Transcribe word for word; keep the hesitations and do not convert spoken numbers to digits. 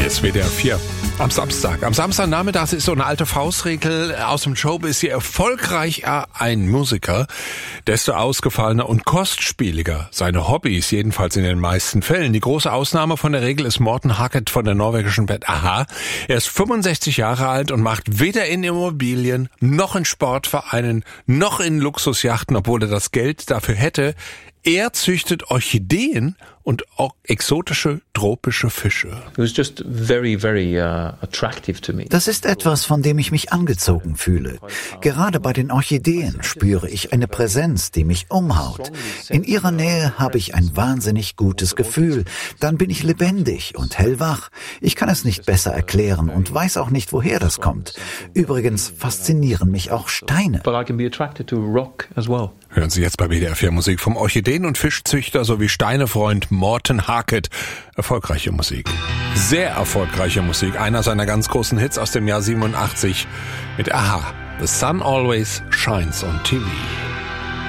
ist W D R vier. Am Samstag. Am Samstagnachmittag ist so eine alte Faustregel aus dem Showbiz. Je erfolgreicher ein Musiker, desto ausgefallener und kostspieliger seine Hobbys, jedenfalls in den meisten Fällen. Die große Ausnahme von der Regel ist Morten Harket von der norwegischen Band a-ha. Er ist fünfundsechzig Jahre alt und macht weder in Immobilien, noch in Sportvereinen, noch in Luxusjachten, obwohl er das Geld dafür hätte. Er züchtet Orchideen und auch exotische tropische Fische. It was just very, very uh, attractive to me. Das ist etwas, von dem ich mich angezogen fühle. Gerade bei den Orchideen spüre ich eine Präsenz, die mich umhaut. In ihrer Nähe habe ich ein wahnsinnig gutes Gefühl. Dann bin ich lebendig und hellwach. Ich kann es nicht besser erklären und weiß auch nicht, woher das kommt. Übrigens faszinieren mich auch Steine. But I can be attracted to rock as well. Hören Sie jetzt bei W D R vier Musik vom Orchideen- und Fischzüchter sowie Steinefreund Morten Harket. Erfolgreiche Musik. Sehr erfolgreiche Musik. Einer seiner ganz großen Hits aus dem Jahr siebenundachtzig mit a-ha. The Sun Always Shines on T V.